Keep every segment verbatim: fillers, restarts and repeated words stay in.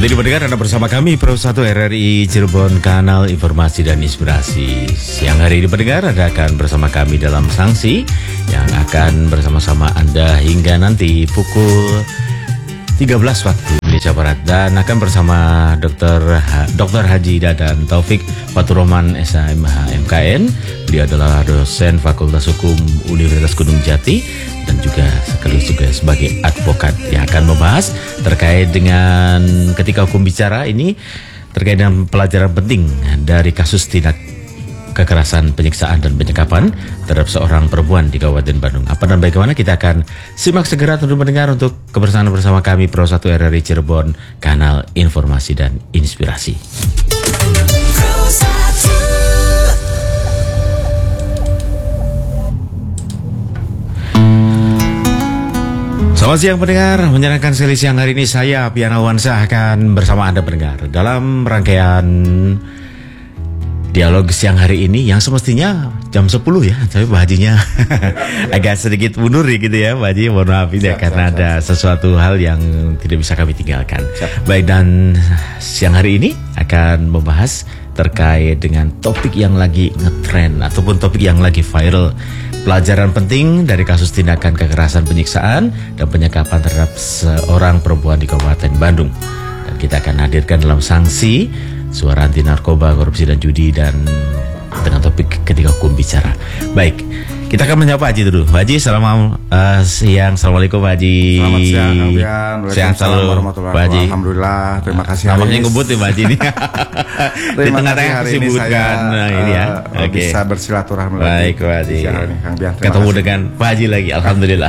Jadi pendengar, Anda bersama kami Pro satu R R I Cirebon, kanal informasi dan inspirasi. Siang hari ini pendengar, Anda akan bersama kami dalam Sanksi yang akan bersama-sama Anda hingga nanti pukul tiga belas waktu Indonesia Barat, dan akan bersama Dokter Dokter Haji Dadan Taufik Faturrahman S H M H M K N. Beliau adalah dosen Fakultas Hukum Universitas Gunung Jati dan juga sekaligus juga sebagai advokat yang akan membahas terkait dengan ketika hukum bicara ini terkait dengan pelajaran penting dari kasus tindak kekerasan, penyiksaan dan penyekapan terhadap seorang perempuan di Kabupaten Bandung. Apa dan bagaimana kita akan simak segera tentu mendengar untuk kebersamaan bersama kami Pro satu R R I Cirebon, kanal informasi dan inspirasi. Selamat siang pendengar, menyenangkan sekali siang hari ini saya Piana Wansa akan bersama Anda pendengar dalam rangkaian dialog siang hari ini yang semestinya jam sepuluh ya, tapi Pak Hajinya agak sedikit mundur gitu ya Pak Haji, mohon maaf ya karena siap, ada siap. sesuatu hal yang tidak bisa kami tinggalkan. Siap. Baik, dan siang hari ini akan membahas terkait dengan topik yang lagi ngetren ataupun topik yang lagi viral. Pelajaran penting dari kasus tindakan kekerasan, penyiksaan dan penyekapan terhadap seorang perempuan di Kabupaten Bandung. Dan kita akan hadirkan dalam Sanksi Suara Anti Narkoba, Korupsi dan Judi, dan dengan topik ketika hukum bicara. Baik, kita akan menyapa Haji dulu. Pak Haji, selamat uh, siang. Assalamualaikum Pak Haji. Selamat siang Kang Bian. Sehat selalu Pak Haji. Alhamdulillah, terima kasih. Namanya ngebut nih Pak Haji ini. Di tengah-tengah hari ini saya nah, ini ya. uh, okay. bisa bersilaturahmi lagi. Baik Pak Haji. Kang Bian, ketemu kasih. Dengan Pak Haji lagi, alhamdulillah.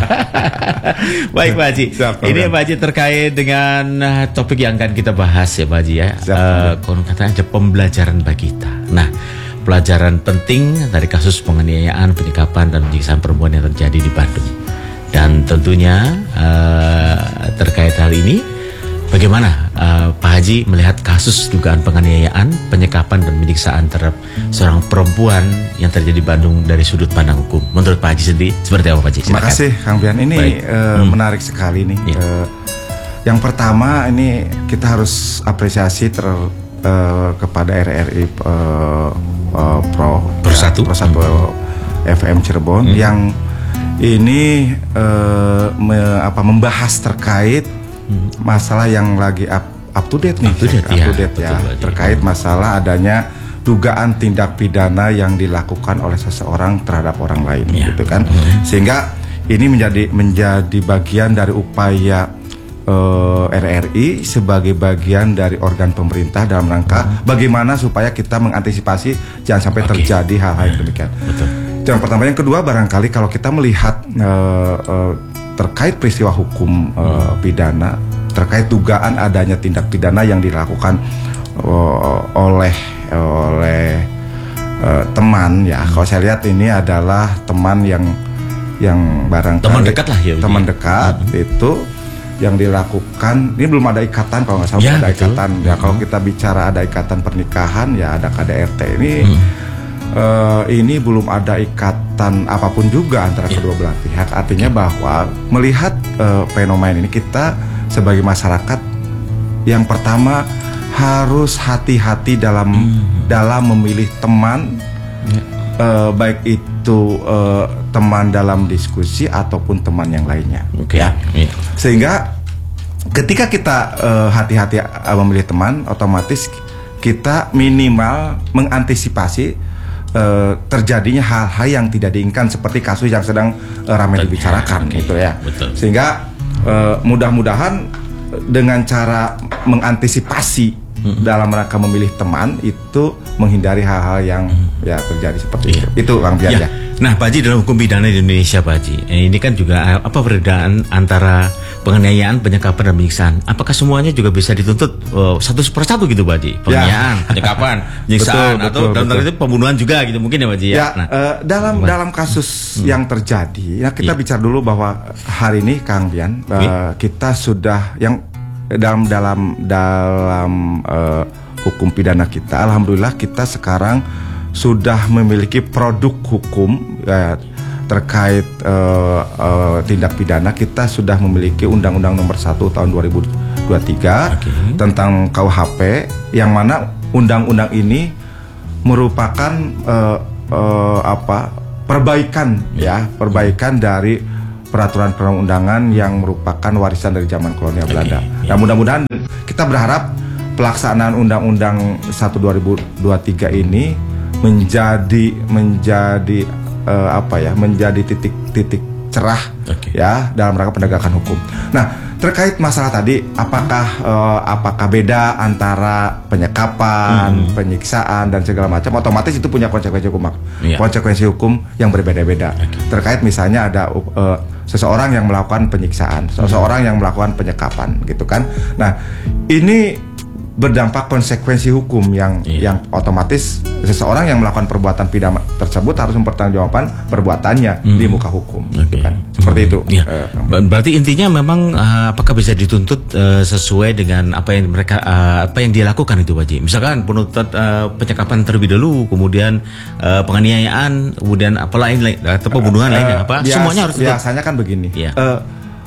Baik Pak Haji. Siap, ini Pak Haji terkait dengan topik yang akan kita bahas ya Pak Haji ya. Konon uh, katanya ada pembelajaran bagi kita. Nah, pelajaran penting dari kasus penganiayaan, penyekapan dan penyiksaan perempuan yang terjadi di Bandung. Dan tentunya uh, terkait hal ini, bagaimana uh, Pak Haji melihat kasus dugaan penganiayaan, penyekapan dan penyiksaan terhadap seorang perempuan yang terjadi di Bandung dari sudut pandang hukum? Menurut Pak Haji sendiri seperti apa Pak Haji? Terima kasih Kang Bian. Ini uh, hmm. menarik sekali nih. Ya. Uh, yang pertama ini kita harus apresiasi ter, uh, kepada R R I uh, Uh, Pro Persatu ya, Persatu hmm. F M Cirebon hmm. yang ini uh, me, apa, membahas terkait hmm. masalah yang lagi up, up to date nih, up to date, up to date ya, ya terkait masalah adanya dugaan tindak pidana yang dilakukan oleh seseorang terhadap orang lain, ya. Gitu kan, hmm. sehingga ini menjadi menjadi bagian dari upaya Uh, R R I sebagai bagian dari organ pemerintah dalam rangka hmm. bagaimana supaya kita mengantisipasi jangan sampai okay. terjadi hal-hal yang demikian. Betul. Yang pertama, yang kedua barangkali kalau kita melihat uh, uh, terkait peristiwa hukum uh, hmm. pidana, terkait dugaan adanya tindak pidana yang dilakukan uh, oleh oleh uh, teman ya. Hmm. Kalau saya lihat ini adalah teman yang yang barangkali teman dekat lah ya. Teman dekat hmm. itu yang dilakukan, ini belum ada ikatan kalau nggak salah, ya, ada betul. ikatan ya. Kalau kita bicara ada ikatan pernikahan ya ada K D R T ini hmm. uh, ini belum ada ikatan apapun juga antara ya. kedua belah pihak. Artinya bahwa melihat uh, fenomena ini kita sebagai masyarakat yang pertama harus hati-hati dalam hmm. dalam memilih teman ya. uh, baik itu uh, teman dalam diskusi ataupun teman yang lainnya, okay. ya. Yeah. Sehingga ketika kita uh, hati-hati uh, memilih teman, otomatis kita minimal mengantisipasi uh, terjadinya hal-hal yang tidak diinginkan seperti kasus yang sedang uh, ramai dibicarakan, okay. gitu ya. Betul. Sehingga uh, mudah-mudahan dengan cara mengantisipasi hmm. dalam rangka memilih teman itu menghindari hal-hal yang hmm. ya terjadi seperti iya. itu. Itu Kang Bian ya. Nah Pak Haji, dalam hukum pidana di Indonesia Pak Haji, ini kan juga apa perbedaan antara penganiayaan, penyekapan dan penyiksaan? Apakah semuanya juga bisa dituntut uh, satu persatu gitu Pak Haji? Penganiayaan, ya. penyekapan, penyiksaan, betul, atau betul, dalam betul. itu pembunuhan juga gitu mungkin ya Pak Haji ya? Ya, nah, uh, dalam apa? dalam kasus hmm. yang terjadi, ya kita ya. bicara dulu bahwa hari ini Kang Bian, uh, kita sudah yang dalam dalam dalam uh, hukum pidana kita, alhamdulillah kita sekarang sudah memiliki produk hukum ya, terkait uh, uh, tindak pidana. Kita sudah memiliki Undang-Undang Nomor satu Tahun dua ribu dua puluh tiga okay. tentang K U H P, yang mana undang-undang ini merupakan uh, uh, apa perbaikan ya, perbaikan dari peraturan perundangan yang merupakan warisan dari zaman kolonial Belanda. Okay. Nah, mudah-mudahan kita berharap pelaksanaan Undang-Undang satu dua ribu dua puluh tiga ini menjadi menjadi uh, apa ya, menjadi titik-titik cerah okay. ya dalam rangka penegakan hukum. Nah, terkait masalah tadi, apakah uh, apakah beda antara penyekapan, mm-hmm. penyiksaan dan segala macam, otomatis itu punya konsekuensi hukum, yeah. konsekuensi hukum yang berbeda-beda. Okay. Terkait misalnya ada uh, seseorang yang melakukan penyiksaan, mm-hmm. seseorang yang melakukan penyekapan, gitu kan. Nah, ini berdampak konsekuensi hukum yang yeah. yang otomatis seseorang yang melakukan perbuatan pidana tersebut harus mempertanggungjawabkan perbuatannya mm. di muka hukum, okay. gitu kan. Seperti itu. Yeah. Uh, Berarti intinya memang uh, apakah bisa dituntut uh, sesuai dengan apa yang mereka uh, apa yang dia lakukan itu, Pak Haji? Misalkan penuntut uh, penyekapan terlebih dahulu, kemudian uh, penganiayaan, kemudian apa lain atau pembunuhan uh, lainnya apa? Bias, Semuanya harus biasanya kan begini. Yeah. Uh,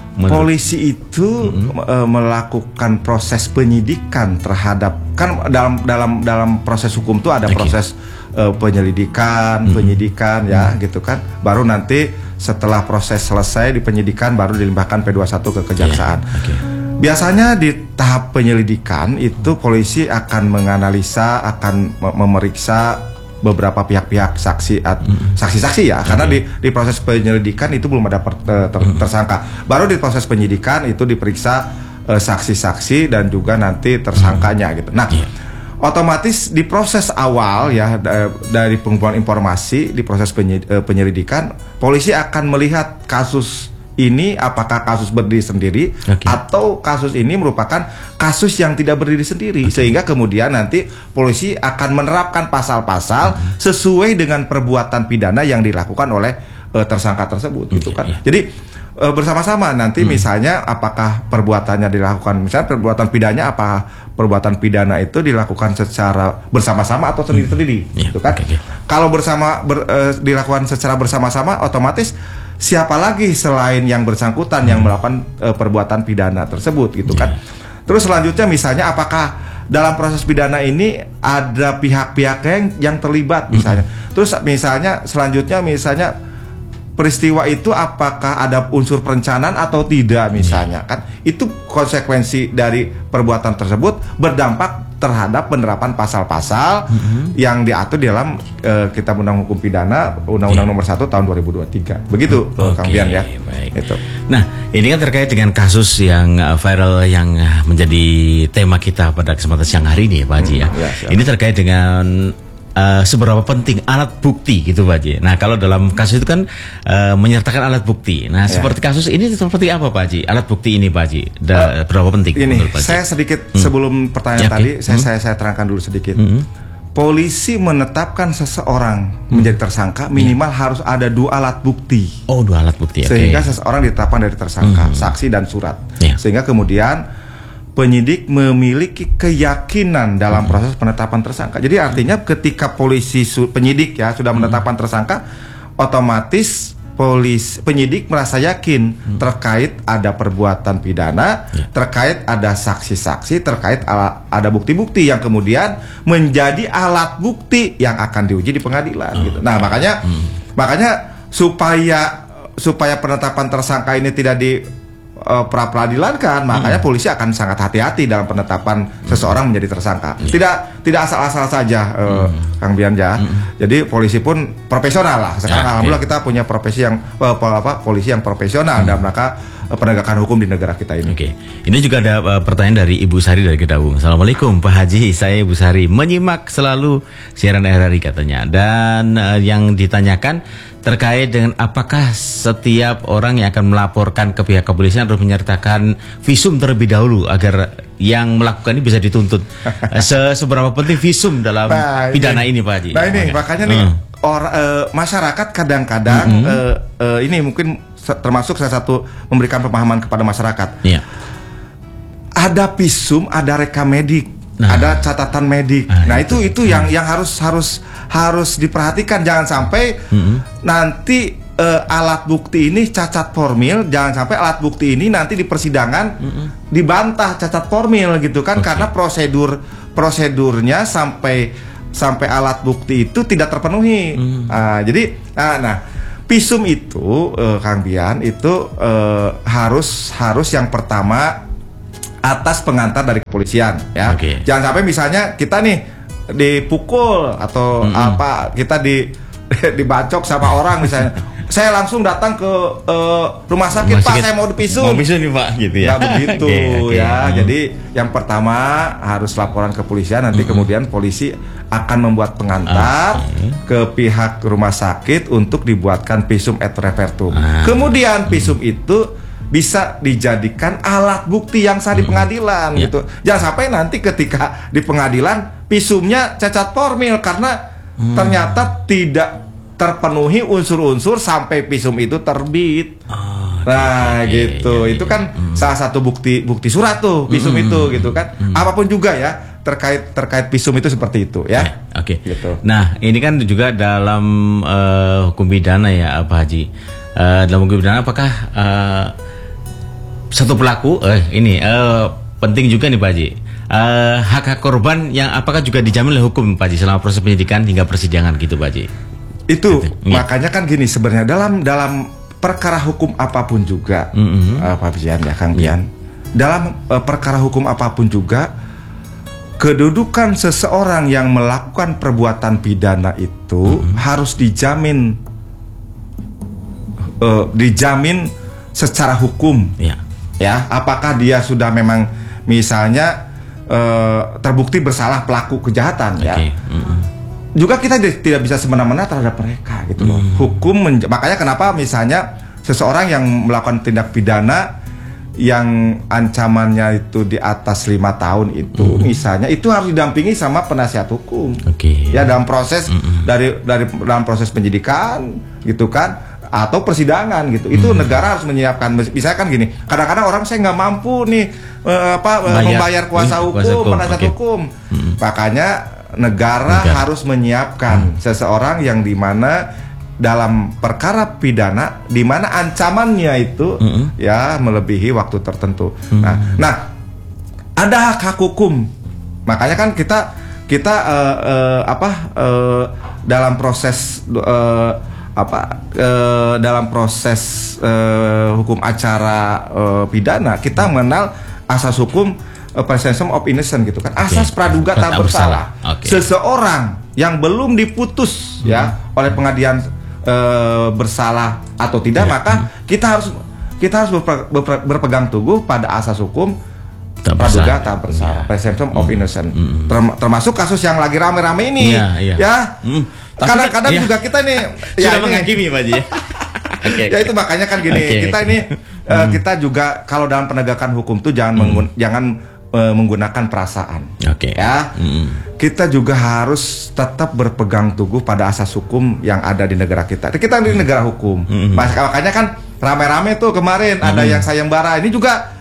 Polisi itu mm-hmm. uh, melakukan proses penyidikan terhadap, kan dalam dalam dalam proses hukum itu ada okay. proses uh, penyelidikan, mm-hmm. penyidikan ya mm-hmm. gitu kan. Baru nanti setelah proses selesai di penyidikan baru dilimpahkan P dua puluh satu ke kejaksaan. Yeah. Okay. Biasanya di tahap penyelidikan itu polisi akan menganalisa, akan memeriksa beberapa pihak-pihak saksi mm. saksi-saksi ya, karena okay. di di proses penyelidikan itu belum ada per, ter, mm. tersangka. Baru di proses penyidikan itu diperiksa uh, saksi-saksi dan juga nanti tersangkanya mm. gitu. Nah, yeah. otomatis di proses awal ya dari pengumpulan informasi, di proses penyelidikan, polisi akan melihat kasus ini apakah kasus berdiri sendiri okay. atau kasus ini merupakan kasus yang tidak berdiri sendiri, okay. sehingga kemudian nanti polisi akan menerapkan pasal-pasal mm-hmm. sesuai dengan perbuatan pidana yang dilakukan oleh uh, tersangka tersebut, okay, gitu kan. Yeah. Jadi uh, bersama-sama nanti mm. misalnya apakah perbuatannya dilakukan, misalnya perbuatan pidana apa perbuatan pidana itu dilakukan secara bersama-sama atau sendiri-sendiri, mm. yeah. gitu kan. Okay, okay. Kalau bersama ber, uh, dilakukan secara bersama-sama, otomatis siapa lagi selain yang bersangkutan hmm. yang melakukan uh, perbuatan pidana tersebut, gitu yeah. kan. Terus selanjutnya misalnya apakah dalam proses pidana ini ada pihak-pihak yang yang terlibat misalnya. Hmm. Terus misalnya selanjutnya misalnya peristiwa itu apakah ada unsur perencanaan atau tidak misalnya, yeah. kan. Itu konsekuensi dari perbuatan tersebut berdampak terhadap penerapan pasal-pasal mm-hmm. yang diatur di dalam uh, Kitab Undang Hukum Pidana Undang-Undang yeah. Nomor satu Tahun dua ribu dua puluh tiga. Begitu, okay, Kang Bian ya. Baik. Itu. Nah, ini kan terkait dengan kasus yang uh, viral yang uh, menjadi tema kita pada kesempatan siang hari ini, Pak Haji ya. Hmm, ya ini terkait dengan Uh, seberapa penting alat bukti gitu, Pak Haji. Nah, kalau dalam kasus itu kan uh, menyertakan alat bukti. Nah, ya. seperti kasus ini seperti apa, Pak Haji? Alat bukti ini, Pak Haji, da, uh, berapa penting? Ini saya sedikit hmm. sebelum pertanyaan ya, tadi, okay. saya, hmm. saya saya terangkan dulu sedikit. Hmm. Polisi menetapkan seseorang hmm. menjadi tersangka minimal ya. harus ada dua alat bukti. Oh, dua alat bukti. Sehingga okay. seseorang ditetapkan dari tersangka, hmm. saksi dan surat. Ya. Sehingga kemudian penyidik memiliki keyakinan dalam hmm. proses penetapan tersangka. Jadi artinya ketika polisi penyidik ya sudah menetapkan hmm. tersangka, otomatis polisi penyidik merasa yakin hmm. terkait ada perbuatan pidana, yeah. terkait ada saksi-saksi, terkait ala, ada bukti-bukti yang kemudian menjadi alat bukti yang akan diuji di pengadilan. Hmm. Gitu. Nah makanya hmm. makanya supaya supaya penetapan tersangka ini tidak di Uh, pra-peradilan kan, makanya hmm. polisi akan sangat hati-hati dalam penetapan hmm. seseorang menjadi tersangka. Hmm. Tidak tidak asal-asal saja, uh, hmm. Kang Bian ya. Hmm. Jadi polisi pun profesional lah. Sekarang ya, alhamdulillah okay. kita punya profesi yang uh, apa polisi yang profesional hmm. dalam rangka uh, penegakan hukum di negara kita ini. Oke. Okay. Ini juga ada uh, pertanyaan dari Ibu Sari dari Kedawung. Assalamualaikum Pak Haji, saya Ibu Sari, menyimak selalu siaran R R I katanya. Dan uh, yang ditanyakan terkait dengan apakah setiap orang yang akan melaporkan ke pihak kepolisian harus menyertakan visum terlebih dahulu agar yang melakukan ini bisa dituntut. Se Seberapa penting visum dalam nah, pidana ini, ini Pak Haji? Nah ini ya, makanya nih hmm. or, uh, masyarakat kadang-kadang mm -hmm. uh, uh, ini mungkin termasuk salah satu memberikan pemahaman kepada masyarakat. Yeah. Ada visum, ada rekam medik. Nah, ada catatan medik. Nah, nah itu itu, itu yang yang harus harus harus diperhatikan, jangan sampai mm-hmm. nanti uh, alat bukti ini cacat formil, jangan sampai alat bukti ini nanti di persidangan mm-hmm. dibantah cacat formil gitu kan, okay. karena prosedur prosedurnya sampai sampai alat bukti itu tidak terpenuhi. Mm. Uh, jadi, uh, nah, visum itu, uh, Kang Bian itu uh, harus harus yang pertama atas pengantar dari kepolisian, ya. Okay. Jangan sampai misalnya kita nih dipukul atau mm-hmm. apa kita di dibacok sama orang misalnya, saya langsung datang ke uh, rumah sakit, rumah Pak sakit. Saya mau dipisum, mau pisum nih Pak, gitu ya. Nggak begitu okay, okay. ya. Hmm. Jadi yang pertama harus laporan ke polisian, nanti hmm. kemudian polisi akan membuat pengantar okay. ke pihak rumah sakit untuk dibuatkan visum et repertum. Ah. Kemudian visum hmm. itu bisa dijadikan alat bukti yang sah di pengadilan hmm. gitu. Jangan sampai nanti ketika di pengadilan visumnya cacat formil karena hmm. ternyata tidak terpenuhi unsur-unsur sampai visum itu terbit. Oh, nah, okay. gitu. Iya, iya, itu kan iya. salah satu bukti bukti surat tuh visum hmm. itu gitu kan. Hmm. Apapun juga ya terkait terkait visum itu seperti itu ya. Oke. Okay. Gitu. Nah, ini kan juga dalam uh, hukum pidana ya, Pak Haji. Uh, dalam hukum pidana apakah uh, satu pelaku eh ini uh, penting juga nih Pak Haji. Uh, hak hak korban yang apakah juga dijamin oleh hukum Pak Haji selama proses penyidikan hingga persidangan gitu Pak Haji? Itu gitu. Makanya kan gini sebenarnya dalam dalam perkara hukum apapun juga, mm-hmm. uh, Pak Bian ya Kang Bian, yeah. dalam uh, perkara hukum apapun juga kedudukan seseorang yang melakukan perbuatan pidana itu mm-hmm. harus dijamin uh, dijamin secara hukum, yeah. ya. Apakah dia sudah memang misalnya uh, terbukti bersalah pelaku kejahatan, okay. ya. Mm-hmm. Juga kita tidak bisa semena-mena terhadap mereka gitu loh. Hmm. Hukum menj- makanya kenapa misalnya seseorang yang melakukan tindak pidana yang ancamannya itu di atas lima tahun itu, hmm. misalnya itu harus didampingi sama penasihat hukum. Okay. Ya dalam proses hmm. dari dari dalam proses penyidikan gitu kan atau persidangan gitu. Itu hmm. negara harus menyiapkan. Misalnya kan gini, kadang-kadang orang saya nggak mampu nih uh, apa Bayar. membayar kuasa hukum, kuasa hukum. penasihat okay. hukum. Hmm. Makanya negara, negara harus menyiapkan hmm. seseorang yang dimana dalam perkara pidana dimana ancamannya itu hmm. ya melebihi waktu tertentu. Hmm. Nah, nah ada hak hak hukum. Makanya kan kita kita uh, uh, apa uh, dalam proses uh, apa uh, dalam proses uh, hukum acara uh, pidana kita mengenal asas hukum presumption of innocence gitu kan, asas okay. praduga tak bersalah. Okay. Seseorang yang belum diputus hmm. ya oleh pengadilan e, bersalah atau tidak, yeah. maka kita harus kita harus berpe, berpe, berpegang teguh pada asas hukum tak praduga tak bersalah, yeah. presumption of innocence. Hmm. Term, termasuk kasus yang lagi rame-rame ini, yeah, yeah. ya. Hmm. Kadang-kadang yeah. juga kita nih sudah ya menghakimi Pak Haji. Okay. Ya itu makanya kan gini, okay. kita ini hmm. uh, kita juga kalau dalam penegakan hukum tuh jangan hmm. menggun, jangan uh, menggunakan perasaan. Oke. Okay. Ya. Hmm. Kita juga harus tetap berpegang teguh pada asas hukum yang ada di negara kita. Kita di negara hukum. Hmm. Makanya kan rame-rame tuh kemarin hmm. ada yang sayembara. Ini juga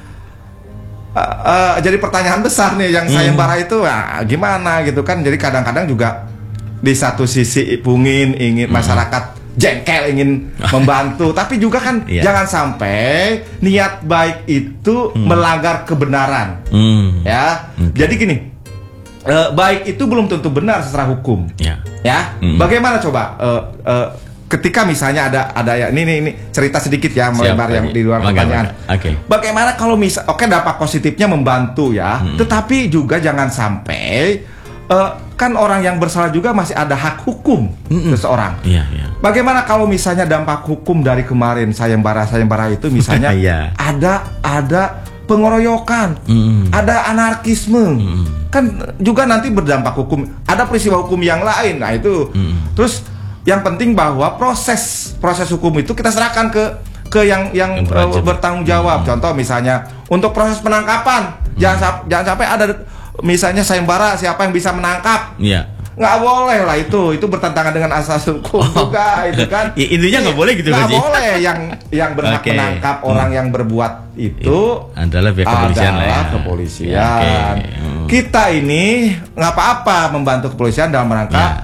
uh, uh, jadi pertanyaan besar nih yang sayembara hmm. itu nah, gimana gitu kan. Jadi kadang-kadang juga di satu sisi pungin ingin hmm. masyarakat jengkel ingin membantu, tapi juga kan yeah. jangan sampai niat baik itu hmm. melanggar kebenaran, hmm. ya. Okay. Jadi gini, uh, baik itu belum tentu benar secara hukum, yeah. ya. Hmm. Bagaimana coba uh, uh, ketika misalnya ada ada ya ini ini, ini cerita sedikit ya melebar yang di luar pertanyaan. Okay. Bagaimana kalau misal, oke okay, dampak positifnya membantu ya, hmm. tetapi juga jangan sampai uh, kan orang yang bersalah juga masih ada hak hukum mm-mm. seseorang. Yeah, yeah. Bagaimana kalau misalnya dampak hukum dari kemarin sayembara-sayembara itu misalnya yeah. ada ada pengeroyokan, mm. ada anarkisme, mm. kan juga nanti berdampak hukum. Ada peristiwa hukum yang lain. Nah itu. Mm. Terus yang penting bahwa proses proses hukum itu kita serahkan ke ke yang yang, yang uh, bertanggung jawab. Mm. Contoh misalnya untuk proses penangkapan, mm. jangan jangan sampai ada misalnya sayembara siapa yang bisa menangkap, yeah. nggak boleh lah itu, itu bertentangan dengan asas hukum oh. juga itu kan. Ya, intinya nggak boleh gitu. Nggak boleh yang yang berhak okay. menangkap hmm. orang yang berbuat itu adalah pihak kepolisian adalah ya. kepolisian. Ya, okay. hmm. Kita ini nggak apa-apa membantu kepolisian dalam rangka yeah.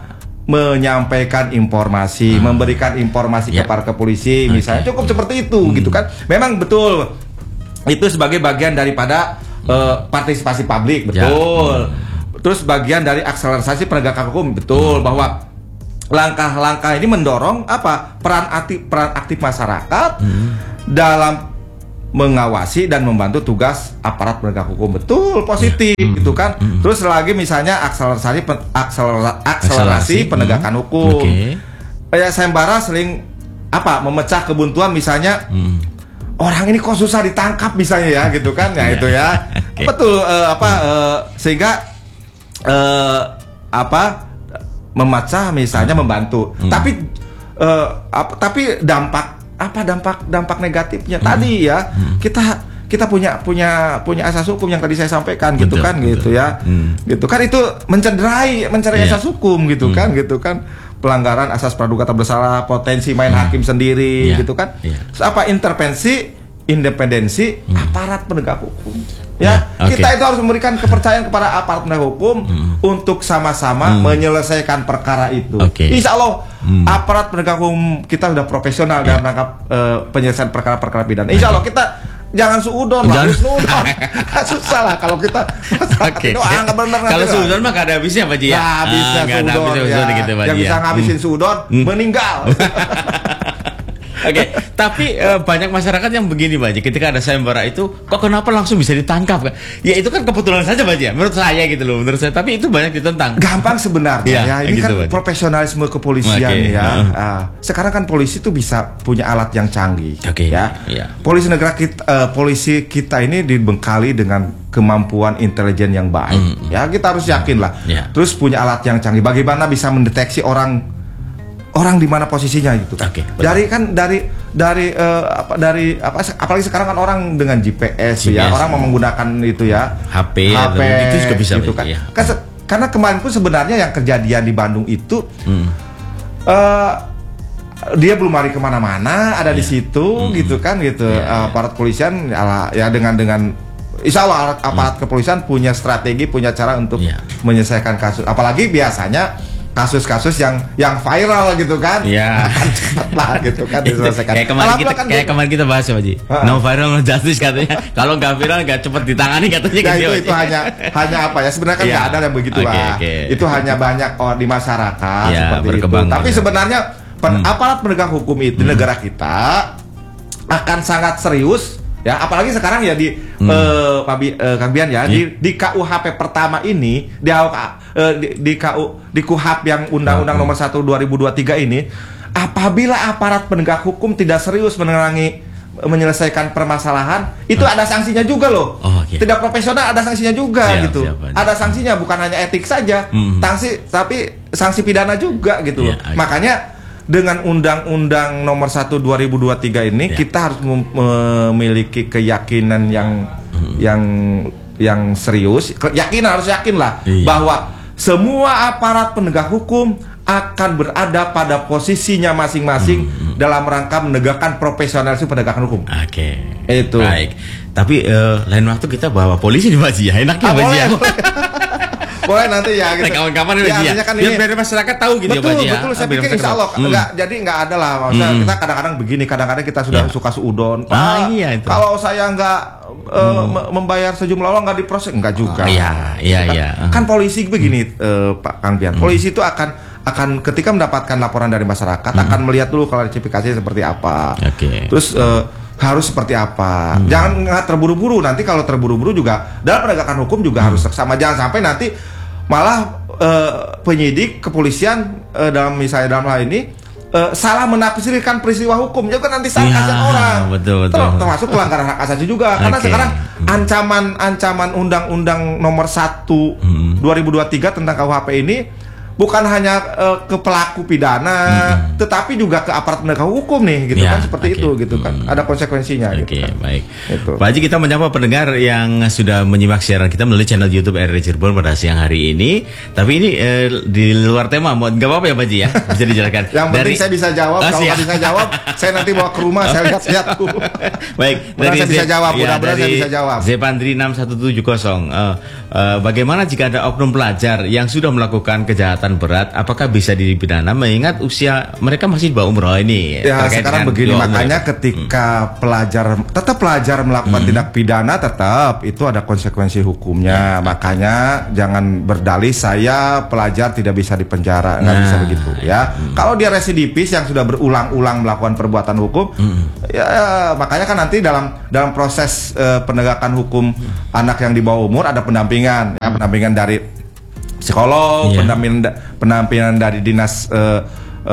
menyampaikan informasi, hmm. memberikan informasi yeah. kepada polisi, okay. misalnya cukup seperti itu, hmm. gitu kan? Memang betul itu sebagai bagian daripada uh, partisipasi publik, betul. Yeah. Terus bagian dari akselerasi penegakan hukum, betul, hmm. bahwa langkah-langkah ini mendorong apa peran aktif peran aktif masyarakat hmm. dalam mengawasi dan membantu tugas aparat penegak hukum, betul, positif, yeah. gitu kan. Mm-hmm. Terus lagi misalnya akselerasi pen, akselerasi, akselerasi penegakan mm-hmm. hukum. Okay. Kayak sayembara sering apa memecah kebuntuan, misalnya mm. orang ini kok susah ditangkap misalnya ya, gitu kan, ya itu ya, okay. betul, uh, apa uh, sehingga uh, apa memecah misalnya mm. membantu, mm. tapi uh, apa, tapi dampak apa dampak dampak negatifnya hmm. tadi ya hmm. kita kita punya punya punya asas hukum yang tadi saya sampaikan, betul, gitu kan, betul. gitu ya hmm. gitu kan, itu mencederai mencederai yeah. asas hukum, gitu hmm. kan, gitu kan, pelanggaran asas praduga tak bersalah, potensi main hmm. hakim sendiri, yeah. gitu kan, yeah. Terus apa intervensi independensi hmm. aparat penegak hukum. Ya, ya okay. kita itu harus memberikan kepercayaan kepada aparat penegak hukum hmm. untuk sama-sama hmm. menyelesaikan perkara itu. Okay. Insya Allah hmm. aparat penegak hukum kita sudah profesional ya. dalam rangka uh, penyelesaian perkara-perkara pidana. Insya Allah kita jangan suudon, lah, suudon. Susah lah kalau kita okay. itu ah, benar. Kalau suudon mah gak ada habisnya Pak Ji ya. Nah, habisnya ah, suudon, habisnya ya. gitu, Pak Yang ya. bisa ngabisin hmm. suudon hmm. meninggal. Oke, okay. tapi uh, banyak masyarakat yang begini Pak Haji, ketika ada sayembara itu, kok kenapa langsung bisa ditangkap? Ya itu kan kebetulan saja Pak Haji, menurut saya gitu loh, menurut saya. Tapi itu banyak ditentang. Gampang sebenarnya, ya, ya. Ini gitu, kan profesionalisme kepolisian okay. ya. Uh. Uh, sekarang kan polisi itu bisa punya alat yang canggih, okay. ya. Yeah. Polisi negara kita, uh, polisi kita ini dibekali dengan kemampuan intelijen yang baik. Mm. Ya kita harus yakin lah. Yeah. Terus punya alat yang canggih. Bagaimana bisa mendeteksi orang orang di mana posisinya gitu. Okay, dari kan dari dari uh, apa dari apa apalagi sekarang kan orang dengan G P S, G P S ya, orang mau menggunakan itu ya, H P, H P itu juga bisa gitu kan. Ya. kan. Karena kemarin pun sebenarnya yang kejadian di Bandung itu hmm. uh, dia belum lari kemana-mana, ada yeah. di situ hmm. gitu kan gitu. Yeah, uh, aparat polisian ya dengan dengan Insya Allah aparat hmm. kepolisian punya strategi, punya cara untuk yeah. menyelesaikan kasus. Apalagi biasanya kasus-kasus yang yang viral gitu kan, ya akan cepat lah gitu kan diselesaikan. Kayak kemarin kita kan kayak kemarin kita bahas ya Pak Ji, uh-uh. no viral no justice katanya. Kalau nggak viral nggak cepat ditangani katanya. Ya, gitu, itu itu hanya hanya apa ya sebenarnya kan nggak ya. ada yang begitu okay, lah. Okay. Itu hanya banyak orang di masyarakat ya, seperti itu. Tapi ya. sebenarnya pen, hmm. aparat penegak hukum itu hmm. negara kita akan sangat serius. Ya, apalagi sekarang ya di hmm. uh, Pak uh, Kang Bian ya, yeah. di di K U H P pertama ini di uh, di, di K U di K U H P yang Undang-Undang hmm. Nomor satu dua ribu dua puluh tiga ini, apabila aparat penegak hukum tidak serius menangani menyelesaikan permasalahan, itu yeah. ada sanksinya juga loh. Oh, okay. Tidak profesional ada sanksinya juga siap, gitu. Siap, ada sanksinya, bukan hanya etik saja, hmm. sanksi tapi sanksi pidana juga gitu yeah, loh. Okay. Makanya dengan Undang-Undang Nomor satu dua ribu dua puluh tiga ini yeah. kita harus memiliki keyakinan yang hmm. yang yang serius, yakin harus yakin lah yeah. bahwa semua aparat penegak hukum akan berada pada posisinya masing-masing hmm. dalam rangka menegakkan profesionalisme penegakan hukum. Oke. Okay. Itu. Baik. Tapi uh, lain waktu kita bawa polisi nih Pak Ji ya, enaknya ah, Pak Ji ya. Boleh nanti ya gitu. Kawan-kawan ya, ya. Kan biar, biar masyarakat tahu gitu betul, ya Pak Ji ya. Betul, saya pikir insya Allah hmm. enggak, jadi enggak ada lah. Maksudnya hmm. kita kadang-kadang begini, kadang-kadang kita sudah ya. suka suudon. Ah, iya itu. Kalau saya enggak uh, hmm. membayar sejumlah uang enggak diproses, enggak juga. Iya, iya, iya. Kan, kan polisi begini hmm. uh, Pak Kang Bian. Polisi hmm. itu akan akan ketika mendapatkan laporan dari masyarakat hmm. akan melihat dulu klarifikasi seperti apa. Okay. Terus uh, harus seperti apa. Hmm. Jangan nggak terburu-buru. Nanti kalau terburu-buru juga dalam penegakan hukum juga hmm. harus sama. Jangan sampai nanti malah uh, penyidik kepolisian uh, dalam misalnya dalam hal ini uh, salah menafsirkan peristiwa hukum. Jadi kan nanti salah ya, orang. Betul, betul. Ter termasuk pelanggaran hak asasi juga. Karena okay. sekarang ancaman-ancaman Undang-Undang Nomor satu hmm. dua ribu dua puluh tiga tentang K U H P ini bukan hanya uh, ke pelaku pidana, hmm. tetapi juga ke aparat penegak hukum nih, gitu ya, kan seperti okay. itu, gitu kan, hmm. ada konsekuensinya. Oke, okay, gitu kan. Baik. Itu. Pak Haji, kita menyapa pendengar yang sudah menyimak siaran kita melalui channel YouTube R R I Cirebon pada siang hari ini. Tapi ini eh, di luar tema, nggak apa-apa ya Pak Haji ya, bisa dijelaskan. Yang dari... penting saya bisa jawab. Oh, kalau nggak bisa jawab, saya nanti bawa ke rumah, saya lihat-lihat. Baik. Dari saya bisa jawab, mudah-mudahan saya bisa jawab. Zepandri enam satu tujuh nol. Uh, uh, bagaimana jika ada oknum pelajar yang sudah melakukan kejahatan kejahatan berat, apakah bisa dipidana? Mengingat usia mereka masih di bawah umur ini. Ya sekarang begini, makanya umur. ketika hmm. pelajar tetap pelajar melakukan hmm. tindak pidana, tetap itu ada konsekuensi hukumnya. Hmm. Makanya jangan berdalih saya pelajar tidak bisa dipenjara, nggak nah, bisa begitu ya. Hmm. Kalau dia residivis yang sudah berulang-ulang melakukan perbuatan hukum, hmm. ya, ya makanya kan nanti dalam dalam proses uh, penegakan hukum hmm. anak yang di bawah umur ada pendampingan, ya, pendampingan dari psikolog, yeah. pendampingan pendampingan dari dinas uh,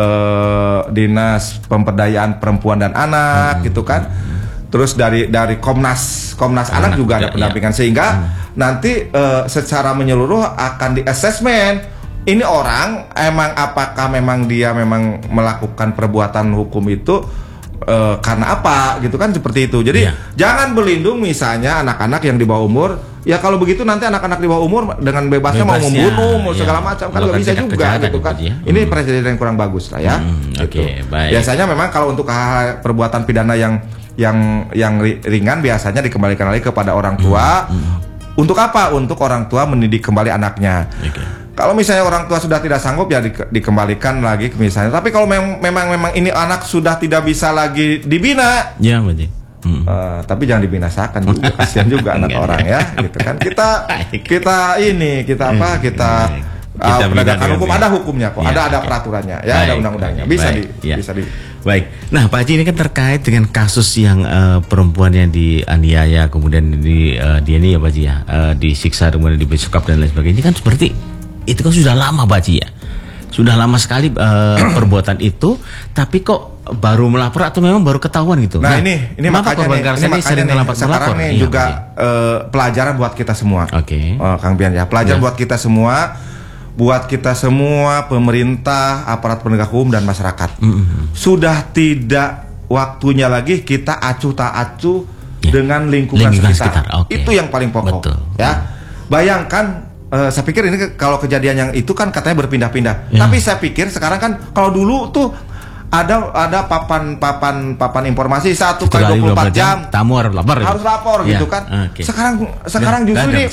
uh, dinas pemberdayaan perempuan dan anak, hmm. gitu kan. Terus dari dari Komnas Komnas Anak, Anak juga ada pendampingan, ya. Sehingga hmm. nanti uh, secara menyeluruh akan di assessment ini orang emang apakah memang dia memang melakukan perbuatan hukum itu Uh, karena apa gitu kan, seperti itu. Jadi yeah. jangan berlindung misalnya anak-anak yang di bawah umur. Ya kalau begitu nanti anak-anak di bawah umur dengan bebasnya Bebas, mau membunuh, ya, mau segala ya. macam kan nggak bisa juga gitu kan. Ya. Ini hmm. presiden yang kurang bagus lah ya. Hmm, gitu. Okay, baik. Biasanya memang kalau untuk hal perbuatan pidana yang yang yang ringan biasanya dikembalikan lagi kepada orang tua. Hmm, hmm. Untuk apa? Untuk orang tua mendidik kembali anaknya. Okay. Kalau misalnya orang tua sudah tidak sanggup ya di, dikembalikan lagi ke misalnya. Tapi kalau mem memang memang ini anak sudah tidak bisa lagi dibina, ya betul. Hmm. Uh, tapi jangan dibinasakan juga, kasihan juga anak orang ya, gitu kan. Kita kita ini kita apa kita uh, penegakan hukum ada hukumnya kok, ya, ada ada peraturannya, ya baik, ada undang-undangnya, bisa baik, di ya. bisa di. Baik. Nah, Pak Haji, ini kan terkait dengan kasus yang uh, perempuan yang dianiaya kemudian di uh, dia ini ya Pak Haji ya, uh, disiksa kemudian dibesukap dan lain sebagainya. Ini kan seperti itu kan sudah lama Pak Haji ya, sudah lama sekali uh, perbuatan itu, tapi kok baru melapor atau memang baru ketahuan gitu? Nah, nah ini ini makanya nih, ini makanya nih, sekarang nih iya, juga uh, pelajaran buat kita semua. Oke. Okay. Uh, Kang Bian ya, pelajaran ya. buat kita semua, buat kita semua, pemerintah, aparat penegak hukum dan masyarakat. Mm-hmm. Sudah tidak waktunya lagi kita acuh tak acuh ya. dengan lingkungan, lingkungan sekitar. sekitar. Okay. Itu yang paling pokok. Betul. Ya, bayangkan. Uh, saya pikir ini kalau kejadian yang itu kan katanya berpindah-pindah. Ya. Tapi saya pikir sekarang kan kalau dulu tuh ada ada papan papan papan informasi satu kali dua puluh empat jam tamu harus lapor, harus lapor ya. gitu kan. Okay. Sekarang sekarang justru nih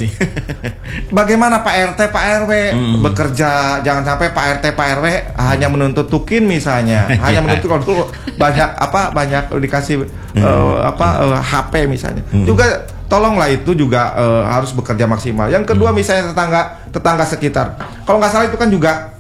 bagaimana Pak R T Pak R W hmm. bekerja, jangan sampai Pak R T Pak R W hanya menuntut tukin misalnya, hanya menuntut kalau dulu banyak apa banyak dikasih hmm. uh, apa uh, H P misalnya. Hmm. Juga tolonglah itu juga uh, harus bekerja maksimal. Yang kedua misalnya tetangga tetangga sekitar. Kalau nggak salah itu kan juga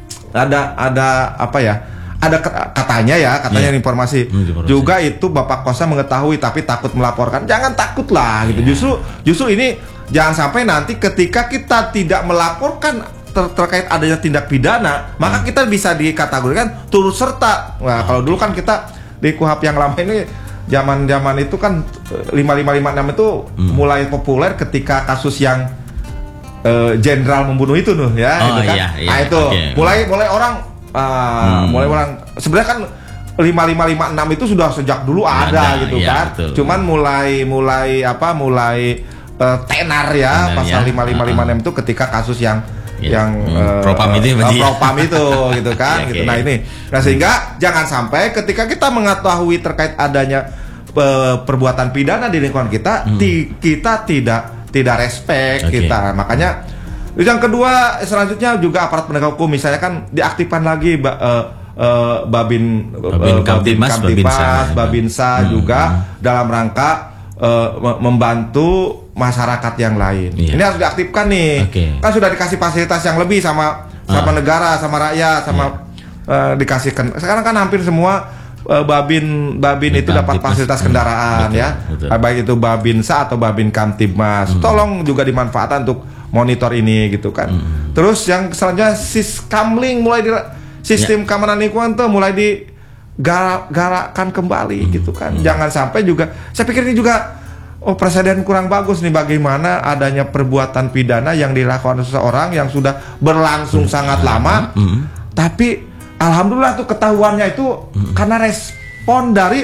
ada ada apa ya? Ada katanya ya, katanya yeah. informasi hmm, juga itu bapak kosa mengetahui tapi takut melaporkan. Jangan takut lah gitu. Yeah. Justru justru ini jangan sampai nanti ketika kita tidak melaporkan ter terkait adanya tindak pidana, hmm. maka kita bisa dikategorikan turut serta. Nah, kalau dulu kan kita di Kuhap yang lama ini zaman-zaman itu kan lima lima lima enam itu hmm. mulai populer ketika kasus yang jenderal uh, membunuh itu tuh ya, oh, gitu kan. Iya, iya. Nah itu okay. mulai mulai orang Uh, hmm. mulai orang sebenarnya kan lima lima lima enam itu sudah sejak dulu ada, ada gitu ya, kan. Betul. Cuman mulai mulai apa mulai uh, tenar ya tenar pasal ya. lima lima lima enam itu ketika kasus yang ya. yang hmm. uh, propam itu uh, propam itu gitu kan. ya, gitu. Okay. Nah ini nah sehingga hmm. jangan sampai ketika kita mengetahui terkait adanya uh, perbuatan pidana di lingkungan kita hmm. ti kita tidak tidak respect okay. kita. Makanya yang kedua selanjutnya juga aparat penegak hukum misalnya kan diaktifkan lagi ba, uh, uh, Babin Babin uh, Kamtimas, Babinsa, Babinsa hmm. juga hmm. dalam rangka uh, membantu masyarakat yang lain. Yeah. Ini harus diaktifkan nih. Okay. Kan sudah dikasih fasilitas yang lebih sama sama uh. negara, sama rakyat, sama yeah. uh, dikasihkan. Sekarang kan hampir semua uh, Babin Babin itu dapat fasilitas kendaraan betul, ya. Betul. Baik itu Babinsa atau Babin Kamtimas. Hmm. Tolong juga dimanfaatkan untuk monitor ini gitu kan. Hmm. Terus yang selanjutnya Siskamling mulai di sistem ya. keamanan lingkungan tuh mulai digalakkan kembali hmm. gitu kan. Hmm. Jangan sampai juga saya pikir ini juga oh presiden kurang bagus nih bagaimana adanya perbuatan pidana yang dilakukan seseorang yang sudah berlangsung hmm. sangat lama. Hmm. Tapi alhamdulillah tuh ketahuannya itu hmm. karena respon dari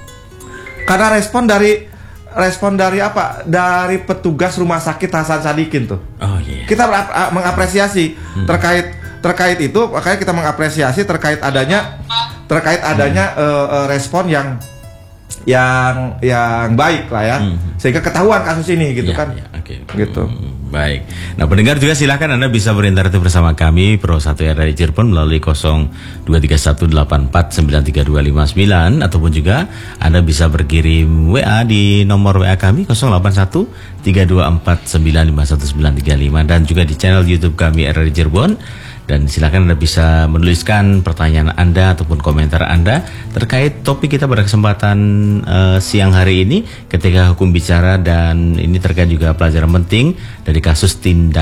karena respon dari respon dari apa? Dari petugas rumah sakit Hasan Sadikin tuh. Oh iya. Yeah. Kita mengapresiasi hmm. terkait terkait itu, makanya kita mengapresiasi terkait adanya terkait adanya hmm. uh, uh, respon yang yang yang baik lah ya, hmm. sehingga ketahuan kasus ini gitu ya, kan. Ya, oke. Okay. Gitu. Hmm, baik. Nah, pendengar juga silakan Anda bisa berinteraksi bersama kami Pro satu R R I Cirebon melalui nol dua tiga satu delapan empat sembilan tiga dua lima sembilan, ataupun juga Anda bisa berkirim W A di nomor W A kami nol delapan satu tiga dua empat sembilan lima satu sembilan tiga lima, dan juga di channel YouTube kami R R I Cirebon. Dan silakan Anda bisa menuliskan pertanyaan Anda ataupun komentar Anda terkait topik kita pada kesempatan uh, siang hari ini ketika hukum bicara, dan ini terkait juga pelajaran penting dari kasus tindak